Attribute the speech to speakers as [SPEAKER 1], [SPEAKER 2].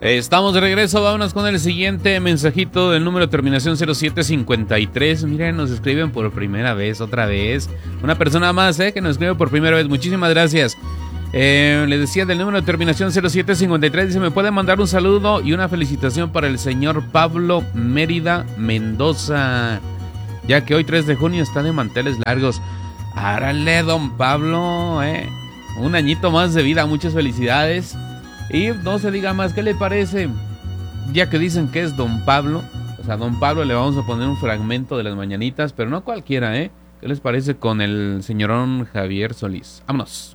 [SPEAKER 1] Estamos de regreso, vámonos con el siguiente mensajito del número de terminación 0753. Miren, nos escriben por primera vez, otra vez. Una persona más, que nos escribe por primera vez. Muchísimas gracias. Les decía del número de terminación 0753. Dice, ¿me puede mandar un saludo y una felicitación para el señor Pablo Mérida Mendoza? Ya que hoy 3 de junio está de manteles largos. Árale, don Pablo, un añito más de vida, muchas felicidades. Y no se diga más, ¿qué le parece? Ya que dicen que es don Pablo, o sea, don Pablo le vamos a poner un fragmento de las mañanitas, pero no cualquiera, ¿Qué les parece con el señorón Javier Solís? Vámonos.